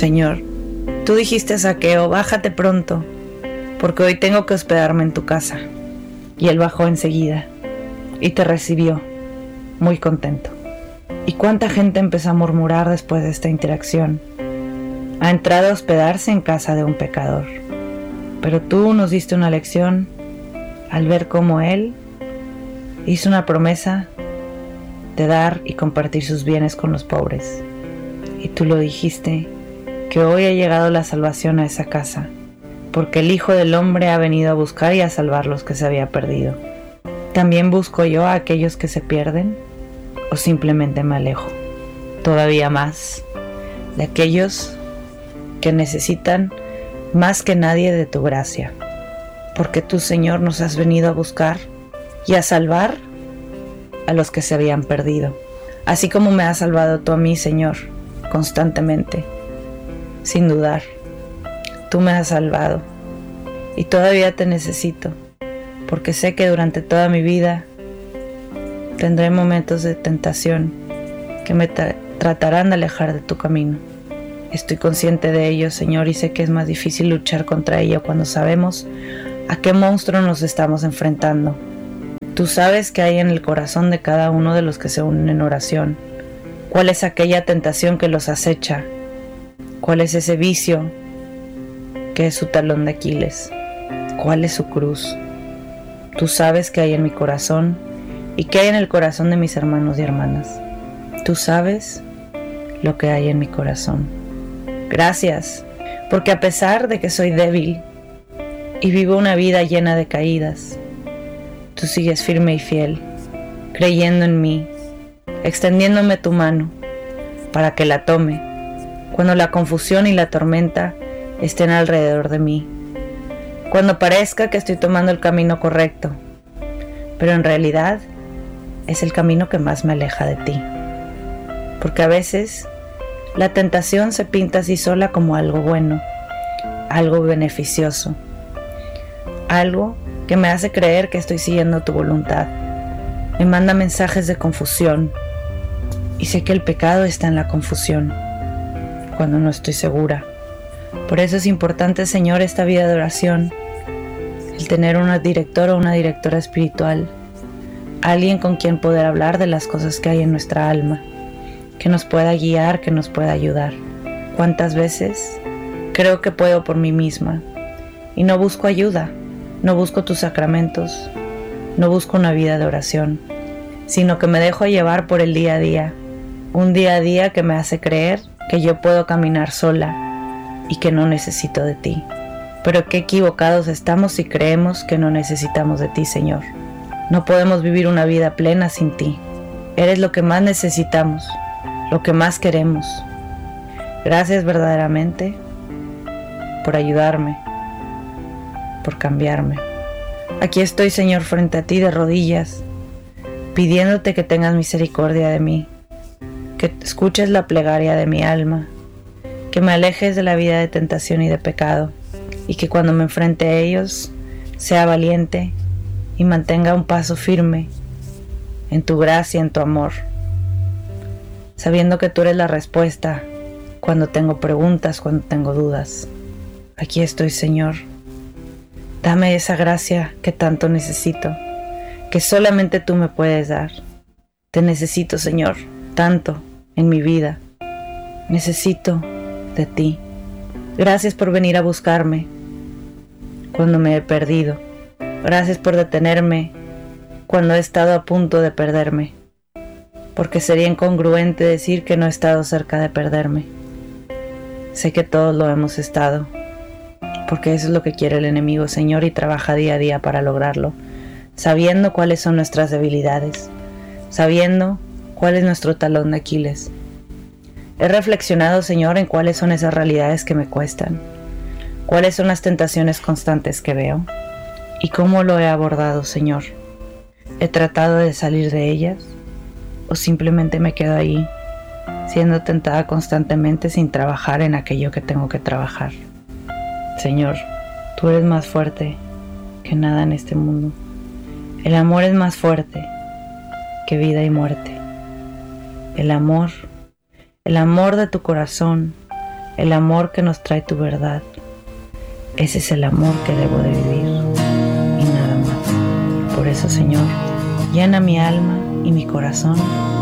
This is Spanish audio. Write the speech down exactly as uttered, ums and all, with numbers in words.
Señor, tú dijiste a Zaqueo, bájate pronto, porque hoy tengo que hospedarme en tu casa. Y él bajó enseguida y te recibió, muy contento. ¿Y cuánta gente empezó a murmurar después de esta interacción? Ha entrado a hospedarse en casa de un pecador. Pero tú nos diste una lección al ver cómo él hizo una promesa de dar y compartir sus bienes con los pobres. Y tú lo dijiste, que hoy ha llegado la salvación a esa casa, porque el Hijo del Hombre ha venido a buscar y a salvar los que se había perdido. ¿También busco yo a aquellos que se pierden? ¿O simplemente me alejo todavía más de aquellos que necesitan más que nadie de tu gracia? Porque tú, Señor, nos has venido a buscar y a salvar a los que se habían perdido, así como me has salvado tú a mí, Señor, constantemente, sin dudar. Tú me has salvado y todavía te necesito, porque sé que durante toda mi vida tendré momentos de tentación que me tra- tratarán de alejar de tu camino. Estoy consciente de ello, Señor, y sé que es más difícil luchar contra ello cuando sabemos a qué monstruo nos estamos enfrentando. Tú sabes qué hay en el corazón de cada uno de los que se unen en oración. ¿Cuál es aquella tentación que los acecha? ¿Cuál es ese vicio que es su talón de Aquiles? ¿Cuál es su cruz? Tú sabes qué hay en mi corazón y qué hay en el corazón de mis hermanos y hermanas. Tú sabes lo que hay en mi corazón. Gracias, porque a pesar de que soy débil y vivo una vida llena de caídas, tú sigues firme y fiel, creyendo en mí, extendiéndome tu mano para que la tome cuando la confusión y la tormenta estén alrededor de mí, cuando parezca que estoy tomando el camino correcto, pero en realidad es el camino que más me aleja de ti, porque a veces la tentación se pinta así sola como algo bueno, algo beneficioso, algo que me hace creer que estoy siguiendo tu voluntad. Me manda mensajes de confusión y sé que el pecado está en la confusión cuando no estoy segura. Por eso es importante, Señor, esta vida de oración, el tener una directora o una directora espiritual, alguien con quien poder hablar de las cosas que hay en nuestra alma, que nos pueda guiar, que nos pueda ayudar. ¿Cuántas veces creo que puedo por mí misma y no busco ayuda? No busco tus sacramentos, no busco una vida de oración, sino que me dejo llevar por el día a día, un día a día que me hace creer que yo puedo caminar sola y que no necesito de ti. Pero qué equivocados estamos si creemos que no necesitamos de ti, Señor. No podemos vivir una vida plena sin ti. Eres lo que más necesitamos, lo que más queremos. Gracias verdaderamente por ayudarme, por cambiarme. Aquí estoy, Señor, frente a ti de rodillas, pidiéndote que tengas misericordia de mí, que escuches la plegaria de mi alma, que me alejes de la vida de tentación y de pecado, y que cuando me enfrente a ellos sea valiente y mantenga un paso firme en tu gracia, en tu amor, sabiendo que tú eres la respuesta cuando tengo preguntas, cuando tengo dudas. Aquí estoy, Señor. Dame esa gracia que tanto necesito, que solamente tú me puedes dar. Te necesito, Señor, tanto en mi vida. Necesito de ti. Gracias por venir a buscarme cuando me he perdido. Gracias por detenerme cuando he estado a punto de perderme, porque sería incongruente decir que no he estado cerca de perderme. Sé que todos lo hemos estado, porque eso es lo que quiere el enemigo, Señor, y trabaja día a día para lograrlo, sabiendo cuáles son nuestras debilidades, sabiendo cuál es nuestro talón de Aquiles. He reflexionado, Señor, en cuáles son esas realidades que me cuestan, cuáles son las tentaciones constantes que veo, y cómo lo he abordado, Señor. ¿He tratado de salir de ellas? ¿O simplemente me quedo ahí, siendo tentada constantemente sin trabajar en aquello que tengo que trabajar? Señor, tú eres más fuerte que nada en este mundo. El amor es más fuerte que vida y muerte. El amor, el amor de tu corazón, el amor que nos trae tu verdad. Ese es el amor que debo de vivir y nada más. Por eso, Señor, llena mi alma y mi corazón